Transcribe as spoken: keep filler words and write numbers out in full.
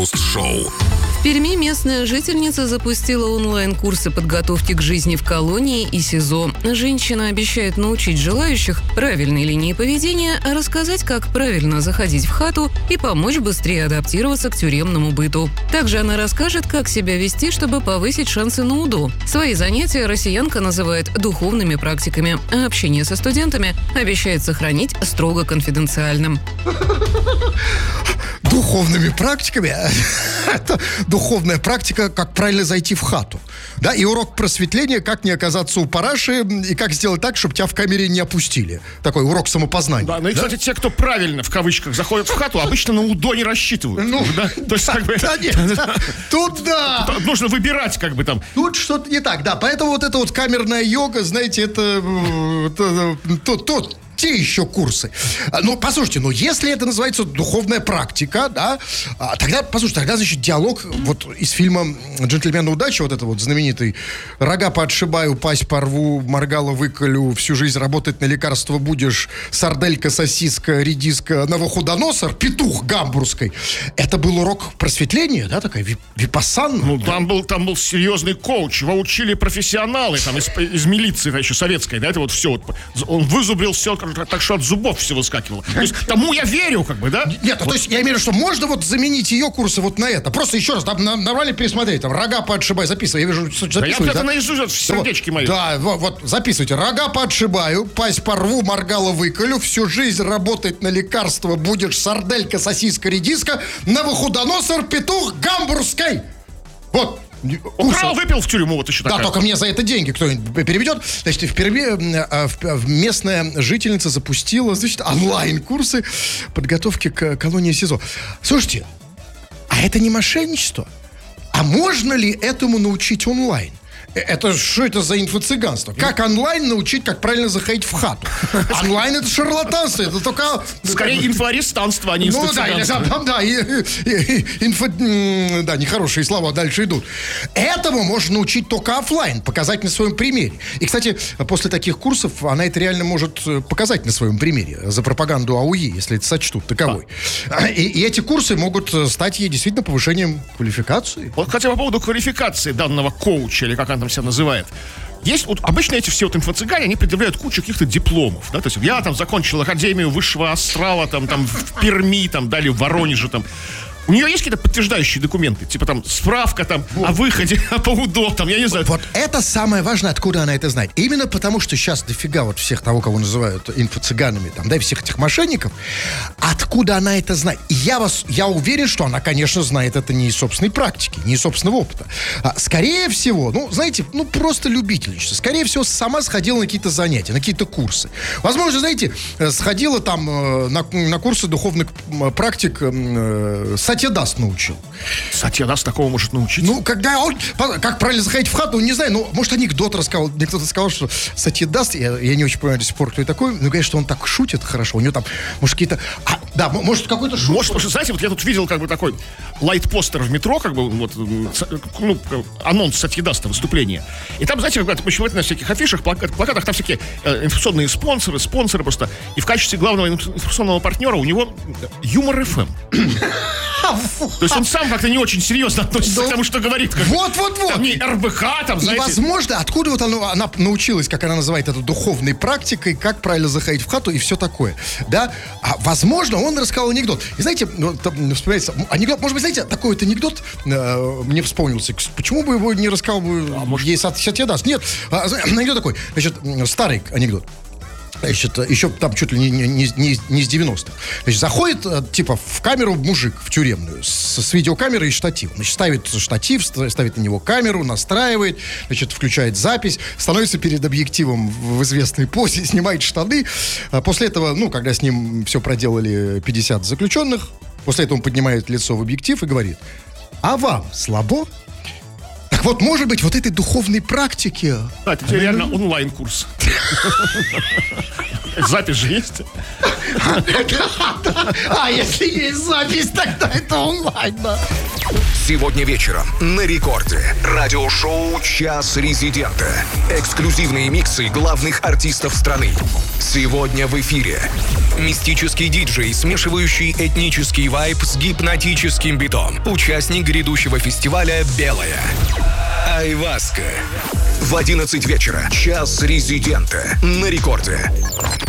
Шоу. В Перми местная жительница запустила онлайн-курсы подготовки к жизни в колонии и СИЗО. Женщина обещает научить желающих правильной линии поведения, а рассказать, как правильно заходить в хату и помочь быстрее адаптироваться к тюремному быту. Также она расскажет, как себя вести, чтобы повысить шансы на УДО. Свои занятия россиянка называет духовными практиками, а общение со студентами обещает сохранить строго конфиденциальным. Духовными практиками? Это духовная практика, как правильно зайти в хату. Да, и урок просветления, как не оказаться у параши, и как сделать так, чтобы тебя в камере не опустили. Такой урок самопознания. Да, ну и, кстати, да? Те, кто правильно, в кавычках, заходят в хату, обычно на УДО не рассчитывают. Ну, да? То есть, как бы... Да, нет, тут, да. Тут нужно выбирать, как бы там. Тут что-то не так, да. Поэтому вот эта вот камерная йога, знаете, это... Тут, тут... Те еще курсы. Ну, послушайте, ну, если это называется духовная практика, да, тогда, послушайте, тогда, значит, диалог вот из фильма «Джентльмены удачи», вот это вот знаменитый «Рога поотшибаю, пасть порву, моргало выколю, всю жизнь работать на лекарство будешь, сарделька, сосиска, редиска, новохудоносор, петух гамбургской». Это был урок просветления, да, такая випассана. Ну, там был, там был серьезный коуч, его учили профессионалы, там, из, из милиции, еще советской, да, это вот все, вот, он вызубрил все, так что от зубов все выскакивало. То есть тому я верю, как бы, да? Нет, вот. То есть я имею в виду, что можно вот заменить ее курсы вот на это. Просто еще раз, там нормально пересмотреть, там, рога поотшибай, записывай. Я вижу, записывайте. Да я это наизусть в сердечке мои. Да, вот, вот, записывайте. Рога поотшибаю, пасть порву, моргало выколю, всю жизнь работать на лекарство будешь, сарделька, сосиска, редиска, новохудоносор, петух гамбургской. Вот. Украл, выпил в тюрьму, вот еще да, такая. Да, только мне за это деньги кто-нибудь переведет. Значит, впервые местная жительница запустила, значит, онлайн-курсы подготовки к колонии СИЗО. Слушайте, а это не мошенничество? А можно ли этому научить онлайн? Это что это за инфо-цыганство? Как онлайн научить, как правильно заходить в хату? Онлайн это шарлатанство, это только... Скорее инфоарестанство, а не инфо-цыганство. Ну да, да, инфо... Да, нехорошие слова дальше идут. Этому можно научить только офлайн, показать на своем примере. И, кстати, после таких курсов она это реально может показать на своем примере за пропаганду АУИ, если это сочтут таковой. А. И, и эти курсы могут стать ей действительно повышением квалификации. Вот, хотя по поводу квалификации данного коуча, или как она там себя называет. Есть, вот обычно эти все вот инфо-цыгане, они предъявляют кучу каких-то дипломов, да, то есть я там закончил Академию высшего астрала, там, там в Перми, там, дали в Воронеже, там. У нее есть какие-то подтверждающие документы? Типа там справка там вот. О выходе по УДО, там, я не знаю. Вот это самое важное, откуда она это знает. Именно потому, что сейчас дофига вот всех того, кого называют инфо-цыганами, там, да, и всех этих мошенников, откуда она это знает? И я вас, я уверен, что она, конечно, знает это не из собственной практики, не из собственного опыта. А, скорее всего, ну, знаете, ну, просто любительница. Скорее всего, сама сходила на какие-то занятия, на какие-то курсы. Возможно, знаете, сходила там на, на курсы духовных практик э, Сатья-Дас научил. Сатья-Дас такого может научить? Ну, когда он... Как правильно заходить в хату, не знаю, ну, может, анекдот рассказал. Мне кто-то сказал, что Сатья-Дас, я, я не очень понимаю до сих пор, кто это такой, но, конечно, он так шутит хорошо. У него там, может, какие-то... А, да, может, какой-то шут. Может, может, знаете, вот я тут видел, как бы, такой лайт-постер в метро, как бы, вот, ну, анонс Сатья-Дас-то выступления. И там, знаете, как, почему это на всяких афишах, плакат, плакатах, там всякие э, информационные спонсоры, спонсоры просто. И в качестве главного информационного партнера у него Юмор-эф эм. То есть он сам как-то не очень серьезно относится к тому, что говорит. Вот-вот-вот. Там не эр бэ ка, там, знаете. И, возможно, откуда вот она, она научилась, как она называет это, духовной практикой, как правильно заходить в хату и все такое. Да? А, возможно, он рассказал анекдот. И знаете, ну, там, вспоминается, анекдот, может быть, знаете, такой вот анекдот э, мне вспомнился. Почему бы его не рассказал бы а, может... ей Сатья-Дас? Нет, а, анекдот такой, значит, старый анекдот. Значит, еще там чуть ли не, не, не, не с девяностых. Значит, заходит, типа, в камеру мужик, в тюремную, с, с видеокамерой и штативом. Значит, ставит штатив, ставит на него камеру, настраивает, значит, включает запись, становится перед объективом в известной позе, снимает штаны. После этого, ну, когда с ним все проделали пятьдесят заключенных, после этого он поднимает лицо в объектив и говорит: а вам слабо? Так вот, может быть, вот этой духовной практики... Да, это реально онлайн-курс. Запись же есть? А если есть запись, тогда это онлайн, да. Сегодня вечером на Рекорде. Радиошоу «Час Резидента». Эксклюзивные миксы главных артистов страны. Сегодня в эфире мистический диджей, смешивающий этнический вайб с гипнотическим битом. Участник грядущего фестиваля «Белая». Айваска. В одиннадцать вечера. «Час Резидента» на Рекорде.